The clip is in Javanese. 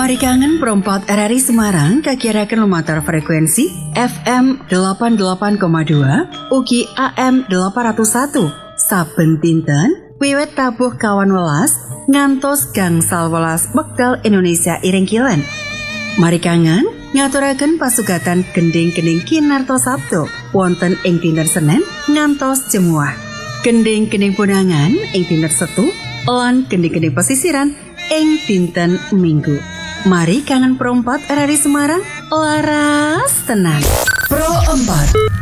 Mari kangen perempat RRI Semarang kakirakan lumatar frekuensi FM 88,2 ugi AM 801 saben dinten wiwit tabuh kawan welas ngantos gangsal welas wekdal Indonesia iring kilen. Mari kangen ngaturaken pasugatan gending-gending kinarto Sabtu wonten ing dinten Senin ngantos Jemuah. Gending-gending punangan ing dinten Setu lan gending-gending pesisiran ing dinten Minggu. Mari kangen perempat RRI Semarang laras tenang. Pro 4